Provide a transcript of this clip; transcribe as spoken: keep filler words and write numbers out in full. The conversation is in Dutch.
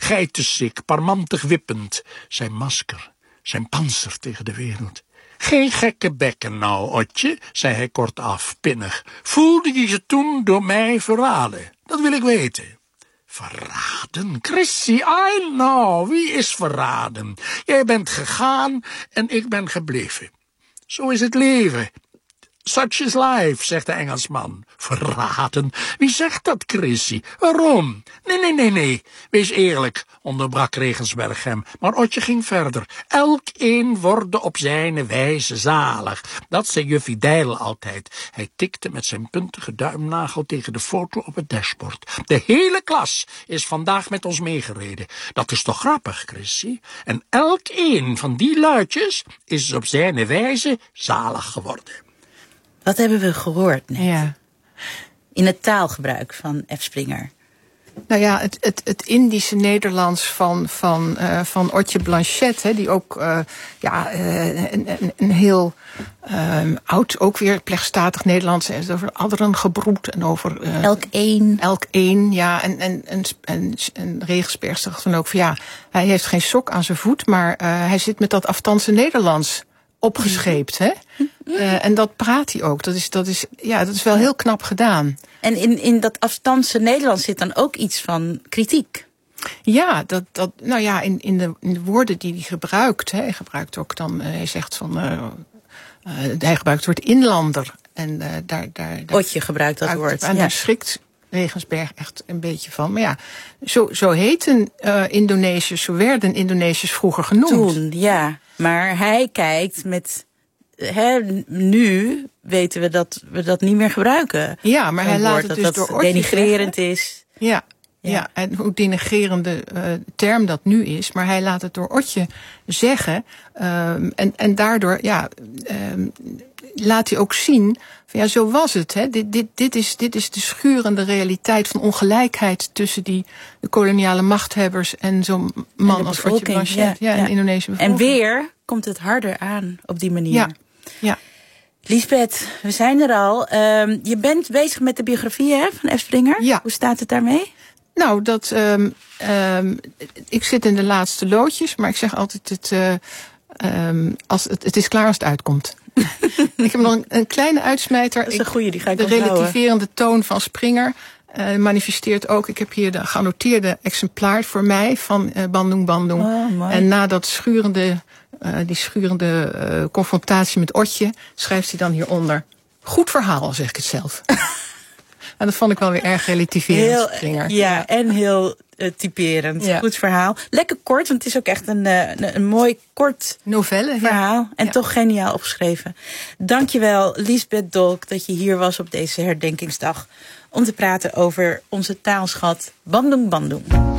geitensik, parmantig wippend. Zijn masker, zijn panzer tegen de wereld. Geen gekke bekken nou, Otje, zei hij kortaf, pinnig. Voelde je je toen door mij verraden? Dat wil ik weten. Verraden, Chrissy, I know, wie is verraden? Jij bent gegaan en ik ben gebleven. Zo is het leven. Such is life, zegt de Engelsman. Verraden? Wie zegt dat, Chrissy? Waarom? Nee, nee, nee, nee. Wees eerlijk, onderbrak Regensberg hem. Maar Otje ging verder. Elk een worden op zijn wijze zalig. Dat zei juffie Deil altijd. Hij tikte met zijn puntige duimnagel tegen de foto op het dashboard. De hele klas is vandaag met ons meegereden. Dat is toch grappig, Chrissy? En elk een van die luidjes is op zijn wijze zalig geworden. Wat hebben we gehoord net? Ja. In het taalgebruik van F. Springer. Nou ja, het, het, het Indische Nederlands van, van, uh, van Otje Blanchet, hè, die ook uh, ja, uh, een, een, een heel uh, oud, ook weer plechtstatig Nederlands is. Over adderen gebroed en over... Uh, elk één. Elk één, ja. En, en, en, en, en Regensberg zegt dan ook van ja, hij heeft geen sok aan zijn voet, maar uh, hij zit met dat afstandse Nederlands opgescheept, hè? Uh, en dat praat hij ook. Dat is, dat is, ja, dat is wel heel knap gedaan. En in, in dat afstandse Nederlands zit dan ook iets van kritiek. Ja, dat, dat, nou ja, in, in, de, in de woorden die hij gebruikt, hè, hij gebruikt ook dan, uh, hij zegt van, uh, uh, hij gebruikt het woord inlander. En uh, daar, daar, daar Otje gebruikt dat woord. En ja. daar schrikt Regensberg echt een beetje van. Maar ja, zo, zo heten uh, Indonesiërs, zo werden Indonesiërs vroeger genoemd. Toen, ja. Maar hij kijkt met... Hè, nu weten we dat we dat niet meer gebruiken. Ja, maar hij laat het dat dus dat door Otje denigrerend zeggen. is. Ja, ja. ja, en hoe denigrerende uh, term dat nu is. Maar hij laat het door Otje zeggen. Um, en, en daardoor ja, um, laat hij ook zien... Van, ja, zo was het. Hè. Dit, dit, dit, is, dit is de schurende realiteit van ongelijkheid... tussen die de koloniale machthebbers en zo'n man als Otje Blanchet. Ja, ja, ja. En Indonesische bevolking. En weer komt het harder aan op die manier. Ja, ja. Liesbeth, we zijn er al. Um, je bent bezig met de biografie hè, van F. Springer. Ja. Hoe staat het daarmee? Nou, dat, um, um, ik zit in de laatste loodjes, maar ik zeg altijd het, uh, um, als het, het is klaar als het uitkomt. Ik heb nog een, een kleine uitsmijter. Dat is een goeie, die ga ik De onthouden. relativerende toon van Springer uh, manifesteert ook. Ik heb hier de geannoteerde exemplaar voor mij van uh, Bandung Bandung. Oh, en na dat schurende, uh, die schurende uh, confrontatie met Otje schrijft hij dan hieronder. Goed verhaal, zeg ik het zelf. En dat vond ik wel weer erg relativerend, heel, Springer. Ja, ja, en heel uh, typerend. Ja. Goed verhaal. Lekker kort, want het is ook echt een, een, een mooi kort novelle verhaal. Ja. En ja. toch geniaal opgeschreven. Dankjewel, Liesbeth Dolk, dat je hier was op deze herdenkingsdag. Om te praten over onze taalschat Bandung Bandung.